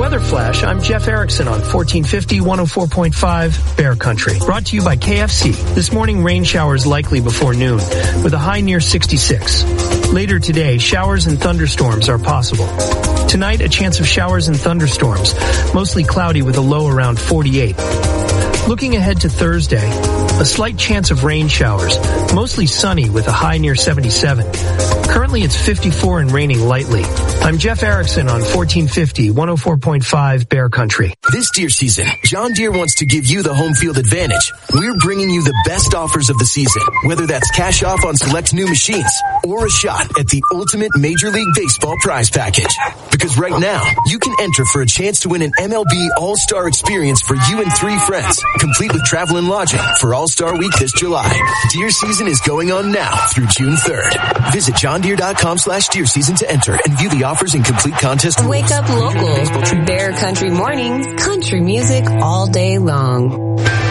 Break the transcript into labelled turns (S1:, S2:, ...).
S1: Weather Flash, I'm Jeff Erickson on 1450, 104.5 Bear Country. Brought to you by KFC. This morning, rain showers likely before noon, with a high near 66. Later today, showers and thunderstorms are possible. Tonight, a chance of showers and thunderstorms, mostly cloudy with a low around 48. Looking ahead to Thursday, a slight chance of rain showers, mostly sunny with a high near 77. Currently it's 54 and raining lightly. I'm Jeff Erickson on 1450, 104.5 Bear Country.
S2: This deer season, John Deere wants to give you the home field advantage. We're bringing you the best offers of the season, whether that's cash off on select new machines or a shot at the ultimate Major League Baseball prize package. Because right now, you can enter for a chance to win an MLB All-Star experience for you and 3 friends, complete with travel and lodging for All-Star Week this July. Deer season is going on now through June 3rd. Visit johndeere.com/deer season to enter and view the offers and complete contest rules.
S3: Wake up local. Bear Country Mornings. Country music all day long.